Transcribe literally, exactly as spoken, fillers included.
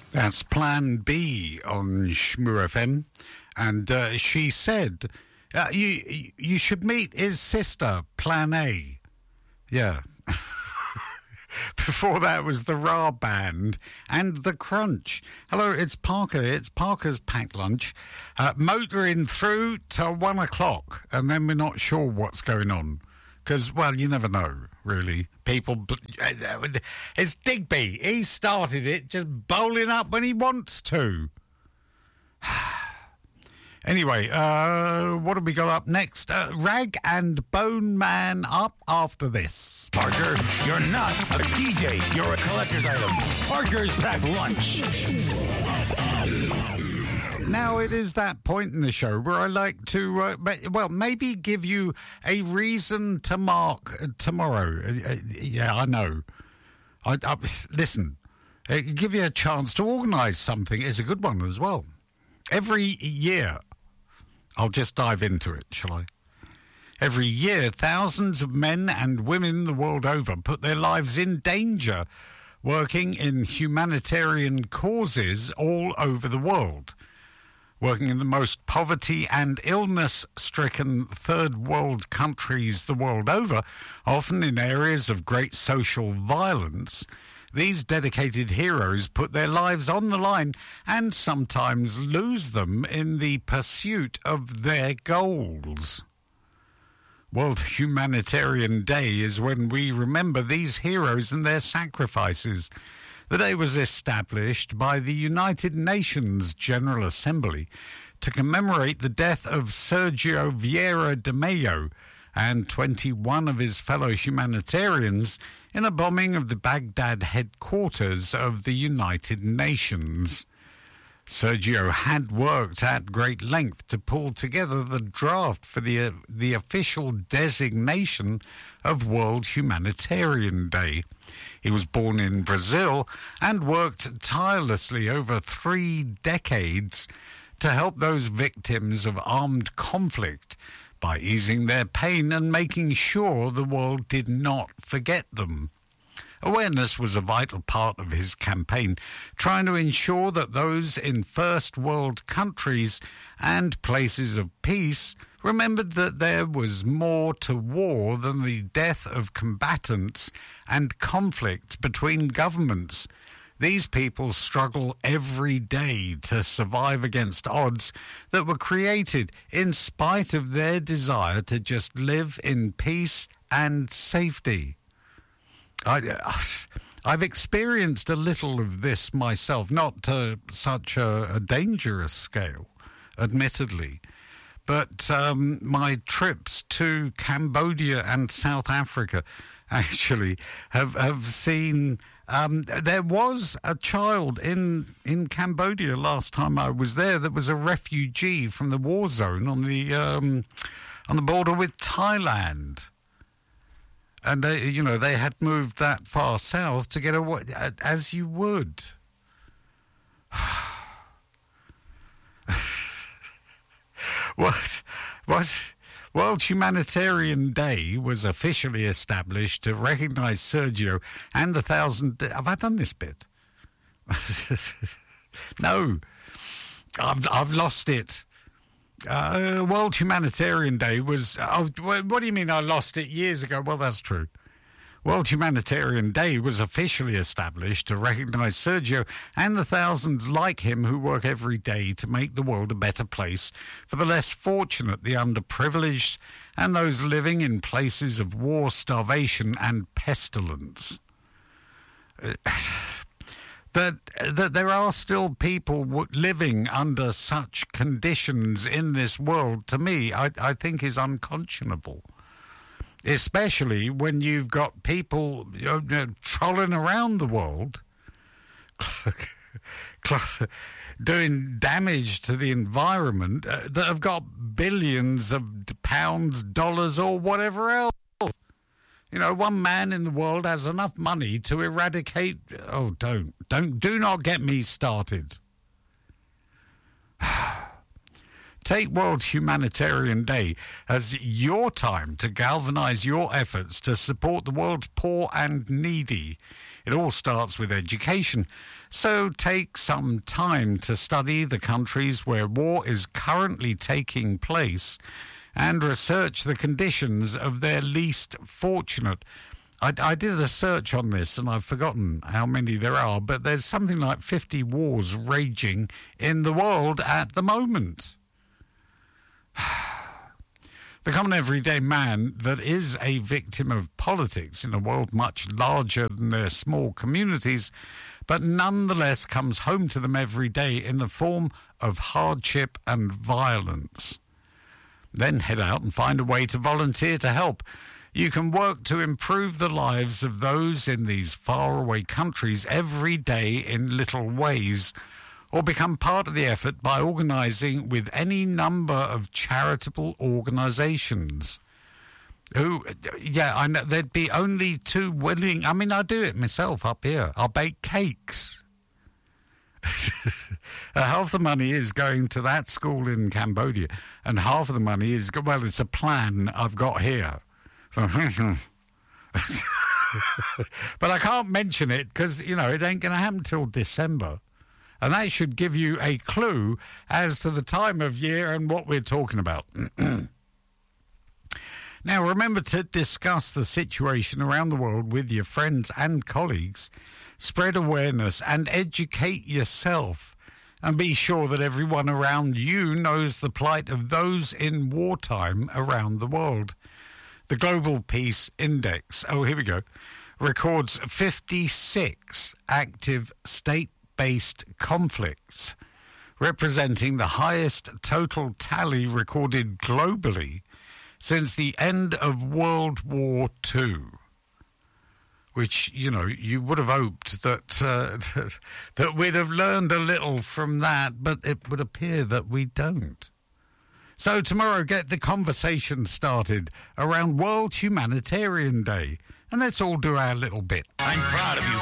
That's Plan B on Shmoo F M. And uh, she said, uh, you, you should meet his sister, Plan A. Yeah. Before that was the Ra Band and the Crunch. Hello, it's Parker. It's Parker's Packed Lunch. Uh, motoring through till one o'clock, and then we're not sure what's going on. Because, well, you never know, really. People... It's Digby. He started it just bowling up when he wants to. Anyway, uh, what have we got up next? Uh, Rag and Bone Man up after this. Parker, you're not a D J. You're a collector's item. Parker's Packed Lunch. Now it is that point in the show where I like to, uh, well, maybe give you a reason to mark uh, tomorrow. Uh, uh, yeah, I know. I, I, listen, uh, give you a chance to organise something. It's a good one as well. Every year, I'll just dive into it, shall I? Every year, thousands of men and women the world over put their lives in danger working in humanitarian causes all over the world. Working in the most poverty and illness-stricken third world countries the world over, often in areas of great social violence, these dedicated heroes put their lives on the line and sometimes lose them in the pursuit of their goals. World Humanitarian Day is when we remember these heroes and their sacrifices. The day was established by the United Nations General Assembly to commemorate the death of Sergio Vieira de Mello and twenty-one of his fellow humanitarians in a bombing of the Baghdad headquarters of the United Nations. Sergio had worked at great length to pull together the draft for the uh, the official designation of World Humanitarian Day. He was born in Brazil and worked tirelessly over three decades to help those victims of armed conflict by easing their pain and making sure the world did not forget them. Awareness was a vital part of his campaign, trying to ensure that those in first world countries and places of peace remembered that there was more to war than the death of combatants and conflict between governments. These people struggle every day to survive against odds that were created in spite of their desire to just live in peace and safety. I, I've experienced a little of this myself, not to such a, a dangerous scale, admittedly. But um, my trips to Cambodia and South Africa actually have, have seen... Um, there was a child in, in Cambodia last time I was there that was a refugee from the war zone on the, um, on the border with Thailand. And, they, you know, they had moved that far south to get away, as you would. What? What? World Humanitarian Day was officially established to recognise Sergio and the thousand... Have I done this bit? No. I've, I've lost it. Uh, World Humanitarian Day was... Oh, what do you mean I lost it years ago? Well, that's true. World Humanitarian Day was officially established to recognise Sergio and the thousands like him who work every day to make the world a better place for the less fortunate, the underprivileged, and those living in places of war, starvation and pestilence. Uh, that, that there are still people w- living under such conditions in this world, to me, I, I think is unconscionable. Especially when you've got people you know, you know, trolling around the world, doing damage to the environment uh, that have got billions of pounds, dollars, or whatever else. You know, one man in the world has enough money to eradicate... Oh, don't, don't, do not get me started. Take World Humanitarian Day as your time to galvanise your efforts to support the world's poor and needy. It all starts with education. So take some time to study the countries where war is currently taking place and research the conditions of their least fortunate. I, I did a search on this and I've forgotten how many there are, but there's something like fifty wars raging in the world at the moment. The common everyday man that is a victim of politics in a world much larger than their small communities, but nonetheless comes home to them every day in the form of hardship and violence. Then head out and find a way to volunteer to help. You can work to improve the lives of those in these faraway countries every day in little ways, or become part of the effort by organising with any number of charitable organisations. Who, yeah, I know there'd be only too willing. I mean, I do it myself up here. I bake cakes. uh, half the money is going to that school in Cambodia, and half of the money is, well, it's a plan I've got here. But I can't mention it because, you know, it ain't going to happen till December. And that should give you a clue as to the time of year and what we're talking about. Now, remember to discuss the situation around the world with your friends and colleagues. Spread awareness and educate yourself. And be sure that everyone around you knows the plight of those in wartime around the world. The Global Peace Index, oh, here we go, records fifty-six active state-based conflicts, representing the highest total tally recorded globally since the end of World War Two, which, you know, you would have hoped that, uh, that, that we'd have learned a little from that, but it would appear that we don't. So tomorrow, get the conversation started around World Humanitarian Day, and let's all do our little bit. I'm proud of you.